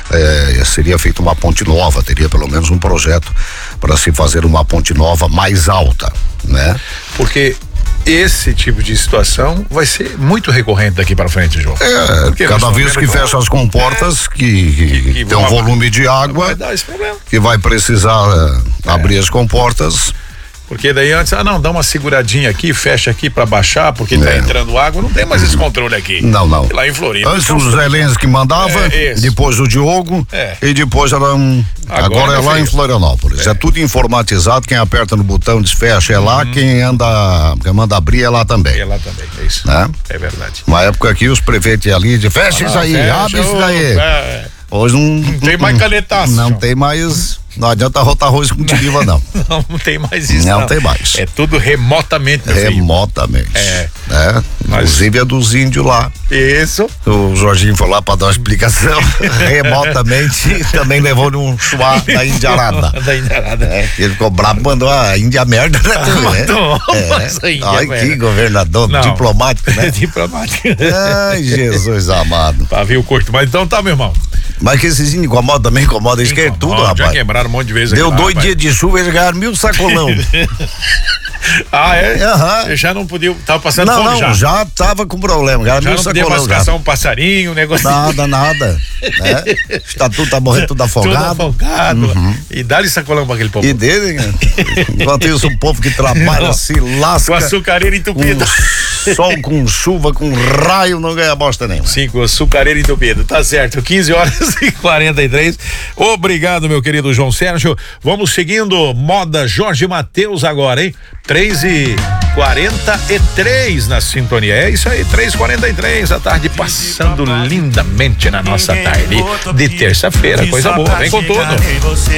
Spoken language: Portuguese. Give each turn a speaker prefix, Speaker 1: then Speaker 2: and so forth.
Speaker 1: seria feita uma ponte nova, teria pelo menos um projeto para se fazer uma ponte nova mais alta, né?
Speaker 2: Porque esse tipo de situação vai ser muito recorrente daqui para frente, João.
Speaker 1: Cada vez que fecha as comportas, que tem um volume de água,
Speaker 2: vai dar esse problema.
Speaker 1: Que vai precisar abrir as comportas.
Speaker 2: Porque daí antes, dá uma seguradinha aqui, fecha aqui pra baixar, porque tá entrando água, não tem mais esse controle aqui.
Speaker 1: Não.
Speaker 2: Lá em Floripa.
Speaker 1: Antes o Zé Lenz que mandava, depois o Diogo, e depois agora é lá em Florianópolis. É tudo informatizado, quem aperta no botão desfecha é lá, quem manda abrir é lá também.
Speaker 2: É lá também, é isso.
Speaker 1: Né?
Speaker 2: É verdade.
Speaker 1: Uma época aqui os prefeitos iam ali, fecha isso aí, abre isso daí. Hoje não
Speaker 2: tem mais canetaço.
Speaker 1: Não tem mais. Não adianta rotar arroz com tiriva, não.
Speaker 2: Não tem mais isso.
Speaker 1: Não tem mais.
Speaker 2: É tudo remotamente.
Speaker 1: Remotamente. Inclusive é dos índios lá.
Speaker 2: Isso.
Speaker 1: O Jorginho foi lá pra dar uma explicação. Remotamente também levou num chuá da Indiarada. Ele ficou bravo, mandou a Índia merda, né? Ai, que governador diplomático, né?
Speaker 2: Diplomático.
Speaker 1: Ai, Jesus amado.
Speaker 2: Pavio curto, mas então tá, meu irmão.
Speaker 1: Mas que esses índios incomoda, isso que é tudo, rapaz.
Speaker 2: Já quebraram um monte de vezes.
Speaker 1: Deu 2 dias de chuva, eles ganharam 1000 sacolão.
Speaker 2: Você já não podia, tava passando fome já?
Speaker 1: Não, já tava com problema, ganharam 1000 sacolão.
Speaker 2: Já não podia mais caçar um passarinho, um negócio.
Speaker 1: Nada. Né? Estatuto tá morrendo tudo afogado.
Speaker 2: Tudo afogado. E dá-lhe sacolão pra aquele povo.
Speaker 1: E dele, enquanto isso o povo que trabalha se lasca.
Speaker 2: Com açucareira entupida.
Speaker 1: Sol com chuva, com raio, não ganha bosta nenhuma.
Speaker 2: Sim, com açucareira entupida, tá certo, 15h43. Obrigado, meu querido João Sérgio. Vamos seguindo, moda Jorge Mateus agora, hein? 3h43 na sintonia. É isso aí, 3h43, a tarde passando lindamente na nossa tarde de terça-feira. Coisa boa, vem com tudo.